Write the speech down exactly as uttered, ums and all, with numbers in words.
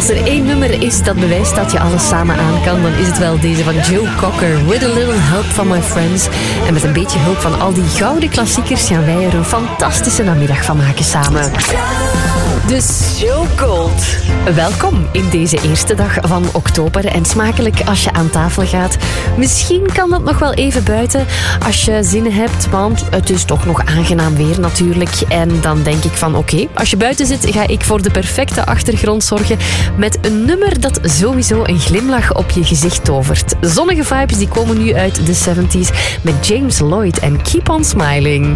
Als er één nummer is dat bewijst dat je alles samen aan kan, dan is het wel deze van Joe Cocker. With a little help from my friends. En met een beetje hulp van al die gouden klassiekers gaan wij er een fantastische namiddag van maken samen. Dus Joe Gold. Welkom in deze eerste dag van oktober. En smakelijk als je aan tafel gaat. Misschien kan het nog wel even buiten als je zin hebt, want het is toch nog aangenaam weer natuurlijk. En dan denk ik van oké, okay, als je buiten zit, ga ik voor de perfecte achtergrond zorgen met een nummer dat sowieso een glimlach op je gezicht tovert. Zonnige vibes die komen nu uit de zeventig met James Lloyd en Keep on Smiling.